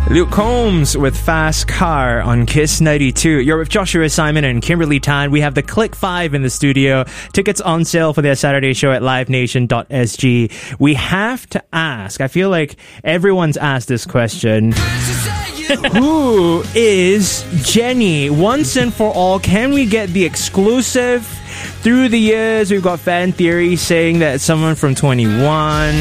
Luke Combs with Fast Car on Kiss 92. You're with Joshua Simon and Kimberly Tan. We have the Click 5 in the studio. Tickets on sale for their Saturday show at livenation.sg. We have to ask, I feel like everyone's asked this question. Who is Jennie? Once and for all, can we get the exclusive? Through the years, we've got fan theories saying that it's someone from 21.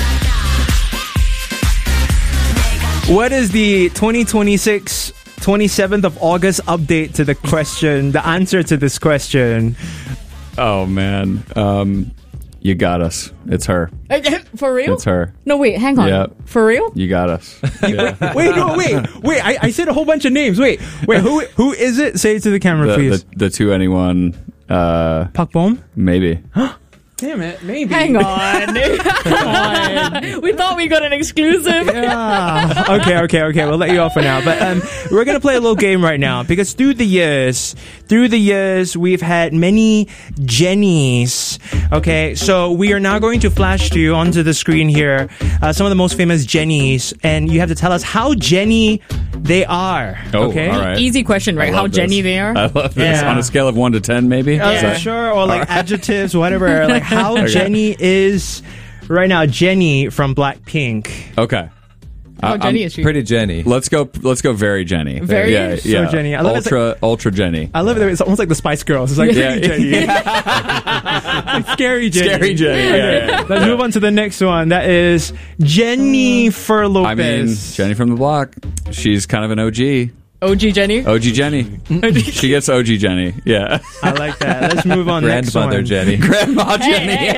What is the 2026 27th of August update to the question, the answer to this question? Oh, man. You got us. It's her. For real? It's her. No, wait, hang on. Yep. For real? You got us. Yeah. Wait. I said a whole bunch of names. Wait. Who is it? Say it to the camera, please. The 2 anyone. Park Bom? Maybe. Damn it, maybe. Hang on. Come on. We thought we got an exclusive. Yeah. Okay. We'll let you off for now. But we're going to play a little game right now because through the years, we've had many Jennies. Okay, so we are now going to flash to you onto the screen here some of the most famous Jennies, and you have to tell us how Jennie they are. Okay? All right. Easy question, right? How Jennie they are? I love this. Yeah. On a scale of 1 to 10, maybe? Sure, or like adjectives, whatever. Like how Jennie is right now. Jennie from Blackpink. Okay. How Jennie is she? Pretty Jennie. Let's go very Jennie. Very? Yeah. So Jennie. I love ultra Jennie. I love it. It's almost like the Spice Girls. It's like Jennie. Like scary Jennie. Scary Jennie. Yeah. Let's move on to the next one. That is Jennifer Lopez. I mean, Jennie from the block. She's kind of an OG. OG Jennie? OG Jennie. She gets OG Jennie. Yeah. I like that. Let's move on. Grandmother next Jennie. Grandma Jennie.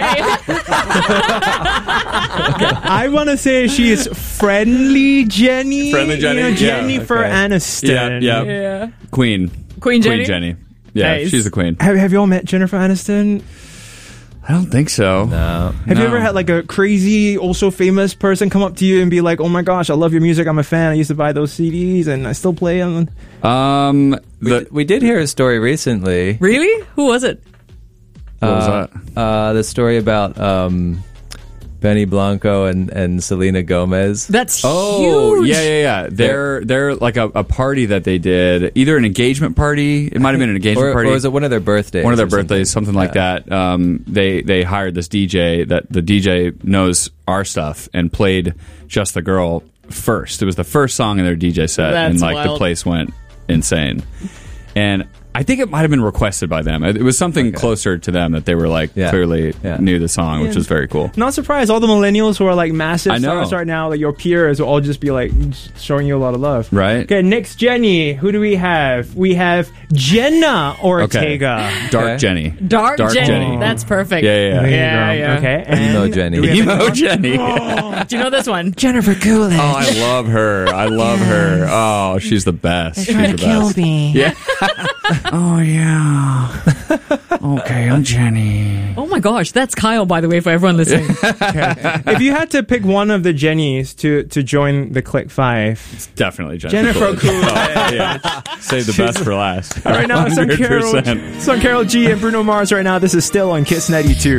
I want to say she is friendly Jennie. Friendly Jennie. You know, Jennifer Aniston. Yeah. Queen Jennie. Yeah, Nice. she's the queen. Have you all met Jennifer Aniston? I don't think so. No. Have you ever had like a crazy, also famous person come up to you and be like, "Oh my gosh, I love your music. I'm a fan. I used to buy those CDs and I still play them." We did hear a story recently. Really? Who was it? What was that? The story about Benny Blanco and Selena Gomez. That's Oh, huge. yeah. They're like a party that they did, either an engagement party. It might have been an engagement party, or was it one of their birthdays? one of their or birthdays, something like that. They hired this DJ that the DJ knows our stuff and played Just the Girl first. It was the first song in their DJ set, That's and like wild. the place went insane. And I think it might have been requested by them. It was something closer to them that they were like clearly knew the song, which was very cool. Not surprised. All the millennials who are like massive I know. stars right now, like your peers, will all just be like showing you a lot of love. Right. Okay, next Jennie. Who do we have? We have Jenna Ortega. Dark Jennie. Dark Jennie. That's perfect. Yeah. Yeah. Okay. Emo Jennie. do we have Emo Jennie. Do you know this one? Jennifer Coolidge. Oh, I love her. Oh, she's the best. She's Trying the to kill best. me. Yeah. Oh, yeah. Okay, I'm Jennie. Oh my gosh, that's Kyle, by the way, for everyone listening. If you had to pick one of the Jennies to join the Click 5, It's definitely Jennifer Jennifer Coolidge. Yeah. Save the best for last. Right now, it's on 100%. Carol G and Bruno Mars right now. This is still on Kiss 92.